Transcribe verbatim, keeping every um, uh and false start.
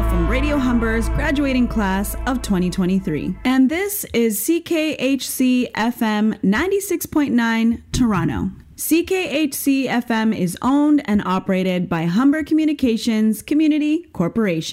from Radio Humber's graduating class of twenty twenty-three. And this is C K H C F M ninety-six point nine, Toronto. C K H C F M is owned and operated by Humber Communications Community Corporation.